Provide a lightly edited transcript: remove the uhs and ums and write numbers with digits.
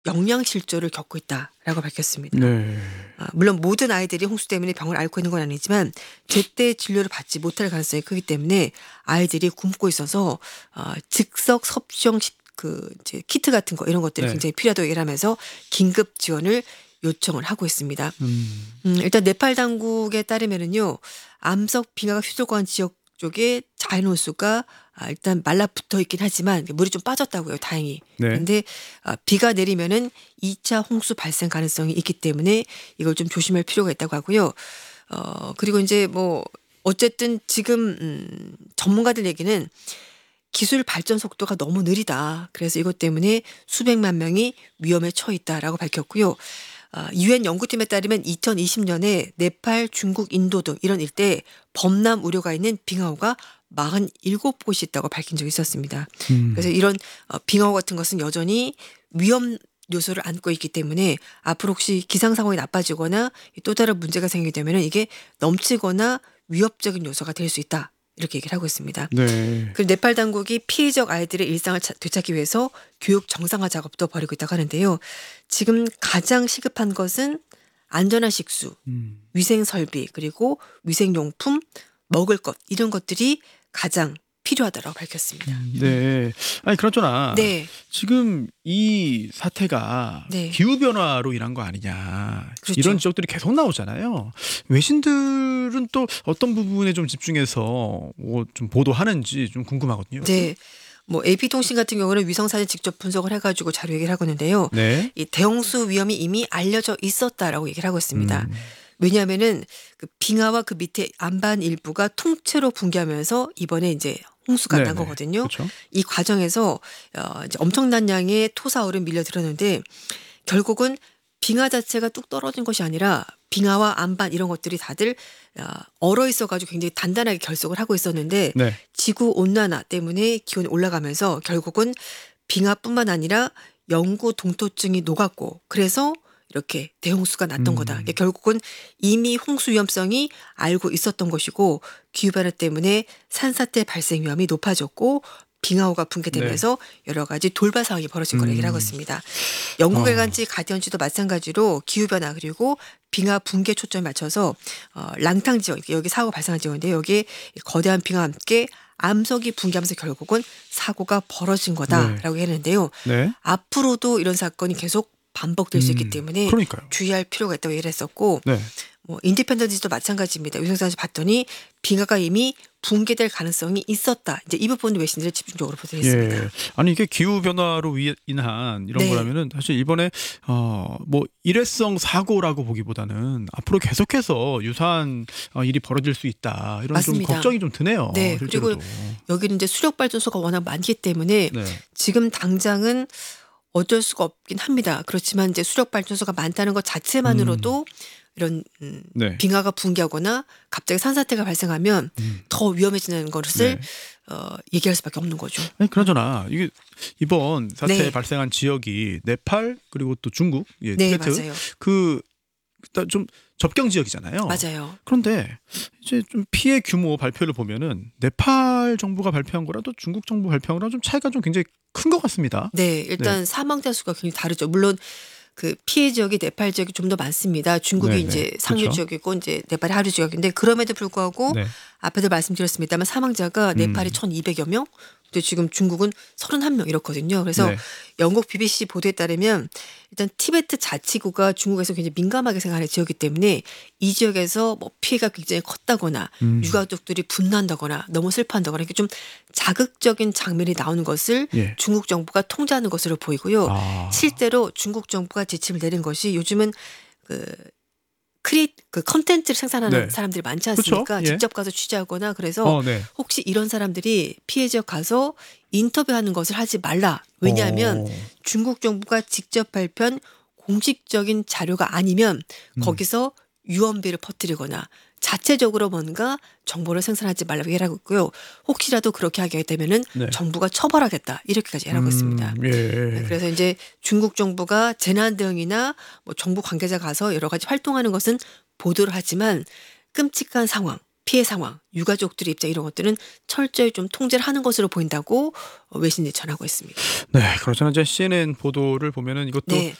영양실조를 겪고 있다라고 밝혔습니다. 네. 물론 모든 아이들이 홍수 때문에 병을 앓고 있는 건 아니지만 제때 진료를 받지 못할 가능성이 크기 때문에 아이들이 굶고 있어서 즉석 섭취용 이제 키트 같은 거 이런 것들이 네. 굉장히 필요하다고 얘기를 하면서 긴급 지원을 요청을 하고 있습니다. 음. 일단 네팔 당국에 따르면은요, 암석 빙하가 휘돌고한 지역 쪽에 자연호수가 일단 말라붙어 있긴 하지만 물이 좀 빠졌다고요, 다행히. 네. 근데 비가 내리면은 2차 홍수 발생 가능성이 있기 때문에 이걸 좀 조심할 필요가 있다고 하고요. 그리고 이제 뭐 어쨌든 지금 전문가들 얘기는 기술 발전 속도가 너무 느리다. 그래서 이것 때문에 수백만 명이 위험에 처해 있다라고 밝혔고요. 유엔 연구팀에 따르면 2020년에 네팔, 중국, 인도 등 이런 일대에 범람 우려가 있는 빙하호가 47곳이 있다고 밝힌 적이 있었습니다. 그래서 이런 빙하호 같은 것은 여전히 위험 요소를 안고 있기 때문에 앞으로 혹시 기상 상황이 나빠지거나 또 다른 문제가 생기게 되면 이게 넘치거나 위협적인 요소가 될 수 있다. 이렇게 얘기를 하고 있습니다. 네. 그리고 네팔 당국이 피해적 아이들의 일상을 되찾기 위해서 교육 정상화 작업도 벌이고 있다고 하는데요. 지금 가장 시급한 것은 안전한 식수, 위생 설비, 그리고 위생 용품, 먹을 것 이런 것들이 가장 필요하다고 밝혔습니다. 네. 아니 그렇잖아. 네. 지금 이 사태가 네. 기후 변화로 인한 거 아니냐. 그렇죠. 이런 지적들이 계속 나오잖아요. 외신들은 또 어떤 부분에 좀 집중해서 좀 보도하는지 좀 궁금하거든요. 네. 뭐 AP통신 같은 경우는 위성사진 직접 분석을 해가지고 자료 얘기를 하고 있는데요. 네. 이 대홍수 위험이 이미 알려져 있었다라고 얘기를 하고 있습니다. 왜냐하면은 그 빙하와 그 밑에 안반 일부가 통째로 붕괴하면서 이번에 이제 홍수가 난 네네. 거거든요. 그렇죠. 이 과정에서 이제 엄청난 양의 토사울은 밀려들었는데 결국은 빙하 자체가 뚝 떨어진 것이 아니라 빙하와 안반 이런 것들이 다들 얼어 있어가지고 굉장히 단단하게 결속을 하고 있었는데 네. 지구 온난화 때문에 기온이 올라가면서 결국은 빙하뿐만 아니라 영구 동토층이 녹았고 그래서 이렇게 대홍수가 났던 거다. 그러니까 결국은 이미 홍수 위험성이 알고 있었던 것이고 기후변화 때문에 산사태 발생 위험이 높아졌고 빙하호가 붕괴되면서 여러 가지 돌발 상황이 벌어진 거라 얘기를 하고 있습니다. 영국 일간지 가디언지도 마찬가지로 기후변화 그리고 빙하 붕괴 초점에 맞춰서 랑탕 지역 여기 사고 발생한 지역인데 여기에 거대한 빙하와 함께 암석이 붕괴하면서 결국은 사고가 벌어진 거다라고 했는데요. 네. 앞으로도 이런 사건이 계속 반복될 수 있기 때문에 그러니까요. 주의할 필요가 있다고 얘기를 했었고 네. 뭐 인디펜던트도 마찬가지입니다. 위성사진 봤더니 빙하가 이미 붕괴될 가능성이 있었다. 이제 이 부분 외신들이 집중적으로 보도했습니다. 예. 아니 이게 기후 변화로 인한 이런 네. 거라면은 사실 이번에 뭐 일회성 사고라고 보기보다는 앞으로 계속해서 유사한 일이 벌어질 수 있다. 이런 맞습니다. 좀 걱정이 좀 드네요. 네. 실제로도. 그리고 여기는 이제 수력 발전소가 워낙 많기 때문에 네. 지금 당장은 어쩔 수가 없긴 합니다. 그렇지만 이제 수력 발전소가 많다는 것 자체만으로도 이런 네. 빙하가 붕괴하거나 갑자기 산사태가 발생하면 더 위험해지는 것을 얘기할 수밖에 없는 거죠. 아니 그나저나 이게 이번 사태 네. 발생한 지역이 네팔 그리고 또 중국, 예, 네, 티베트 맞아요. 일단 좀 접경 지역이잖아요. 맞아요. 그런데 이제 좀 피해 규모 발표를 보면은 네팔 정부가 발표한 거라도 중국 정부 발표한 거랑 좀 차이가 좀 굉장히 큰 것 같습니다. 네, 일단 사망자 수가 굉장히 다르죠. 물론 그 피해 지역이 네팔 지역이 좀 더 많습니다. 중국이 네네. 이제 상류 그렇죠. 지역이고 이제 네팔이 하류 지역인데 그럼에도 불구하고 네. 앞에도 말씀드렸습니다만 사망자가 네팔이 1,200여 명, 근데 지금 중국은 31명 이렇거든요. 그래서 네. 영국 BBC 보도에 따르면 일단 티베트 자치구가 중국에서 굉장히 민감하게 생각하는 지역이기 때문에 이 지역에서 뭐 피해가 굉장히 컸다거나 유가족들이 분노한다거나 너무 슬퍼한다거나 이렇게 좀 자극적인 장면이 나오는 것을 예. 중국 정부가 통제하는 것으로 보이고요. 실제로 중국 정부가 지침을 내린 것이 요즘은 그 컨텐츠를 생산하는 네. 사람들이 많지 않습니까? 그쵸? 예. 직접 가서 취재하거나 그래서 네. 혹시 이런 사람들이 피해 지역 가서 인터뷰하는 것을 하지 말라. 왜냐하면 중국 정부가 직접 발표한 공식적인 자료가 아니면 거기서 유언비를 퍼뜨리거나 자체적으로 뭔가 정보를 생산하지 말라고 얘기하고 있고요. 혹시라도 그렇게 하게 되면은 네. 정부가 처벌하겠다. 이렇게까지 얘기하고 있습니다. 예. 네, 그래서 이제 중국 정부가 재난 대응이나 뭐 정부 관계자 가서 여러 가지 활동하는 것은 보도를 하지만 끔찍한 상황 피해 상황, 유가족들의 입장 이런 것들은 철저히 좀 통제를 하는 것으로 보인다고 외신이 전하고 있습니다. 네, 그렇잖아요. 이제 CNN 보도를 보면은 이것도 네.